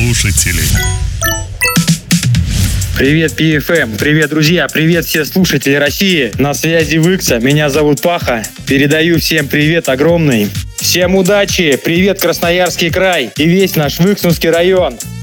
слушателей. Привет, PFM, привет, друзья, привет все слушатели России. На связи Выкса, меня зовут Паха. Передаю всем привет огромный. Всем удачи, привет, Красноярский край и весь наш Выксунский район.